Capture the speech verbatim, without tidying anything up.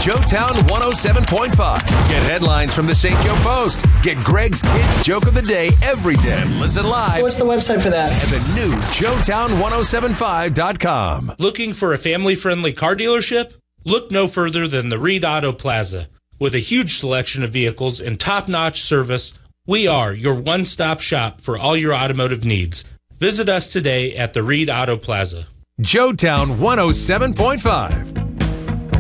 Joetown one oh seven point five. Get headlines from the Saint Joe Post. Get Greg's Kids Joke of the Day every day. Listen live. What's the website for that? At the new Joetown ten seventy-five dot com. Looking for a family-friendly car dealership? Look no further than the Reed Auto Plaza. With a huge selection of vehicles and top-notch service, we are your one-stop shop for all your automotive needs. Visit us today at the Reed Auto Plaza. Joetown one oh seven point five.